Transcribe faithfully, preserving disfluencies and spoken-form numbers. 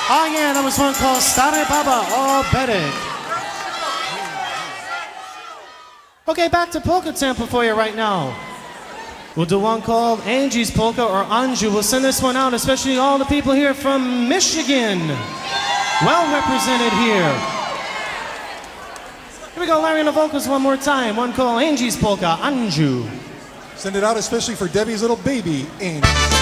Oh yeah, that was one called Stare Baba or Bedek. Okay, back to polka tempo for you right now. We'll do one called Angie's Polka or Anju. We'll send this one out, especially all the people here from Michigan. Well represented here. Here we go, Larry on the vocals one more time. One called Angie's Polka, Anju. Send it out especially for Debbie's little baby, Angie.